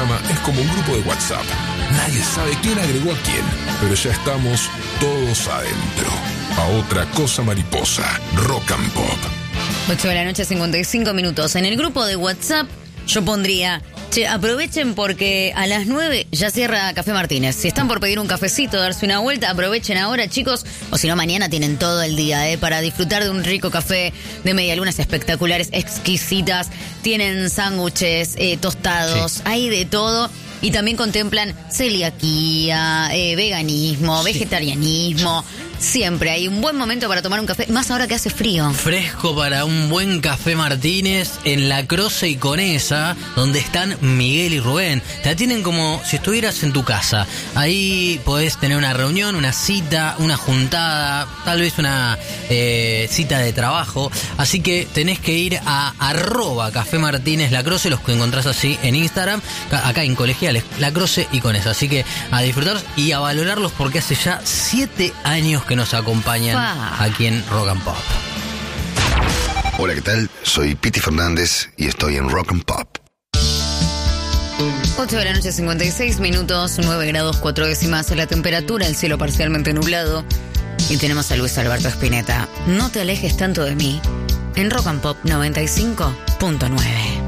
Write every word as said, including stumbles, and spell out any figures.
programa es como un grupo de WhatsApp. Nadie sabe quién agregó a quién, pero ya estamos todos adentro. A otra cosa mariposa, Rock and Pop. ocho de la noche, cincuenta y cinco minutos. En el grupo de WhatsApp yo pondría, che, aprovechen porque a las nueve ya cierra Café Martínez. Si están por pedir un cafecito, darse una vuelta, aprovechen ahora, chicos. O si no, mañana tienen todo el día, ¿eh? Para disfrutar de un rico café de medialunas espectaculares, exquisitas. Tienen sándwiches, eh, tostados, sí. Hay de todo. Y también contemplan celiaquía, eh, veganismo, sí. Vegetarianismo. Siempre hay un buen momento para tomar un café, más ahora que hace frío. Fresco para un buen Café Martínez en La Croce y Conesa, donde están Miguel y Rubén. Te atienden como si estuvieras en tu casa. Ahí podés tener una reunión, una cita, una juntada, tal vez una eh, cita de trabajo. Así que tenés que ir a arroba Café Martínez La Croce, los que encontrás así en Instagram, acá en Colegiales, La Croce y Conesa. Así que a disfrutarlos y a valorarlos porque hace ya siete años que nos acompañan wow. Aquí en Rock and Pop. Hola, ¿qué tal? Soy Piti Fernández y estoy en Rock and Pop. ocho de la noche, cincuenta y seis minutos, nueve grados cuatro décimas la temperatura, el cielo parcialmente nublado. Y tenemos a Luis Alberto Spinetta. No te alejes tanto de mí, en Rock and Pop noventa y cinco punto nueve.